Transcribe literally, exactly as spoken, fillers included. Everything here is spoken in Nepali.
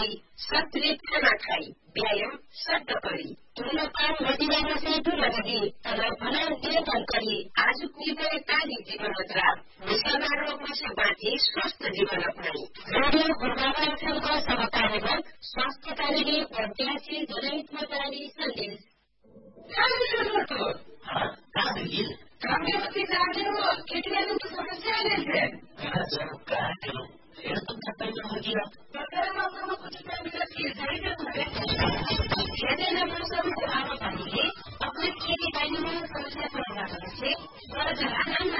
सोई सत्रित खाना खाई व्यायाम सट्ट करी धूम्रपान मदिरामा से दूर लगी तनाव भला नियन्त्रण करी आज कुल ताली जीवन मुद्रा विषाणु रोगों से बाँची स्वस्थ जीवन अपनाई रेडियो गुरुबाबा एफएमको सहकार्यमा स्वास्थ्यका लागि प्रत्याशी जनहितमा जारी सन्देश अपने खेती बाड़ी में समस्या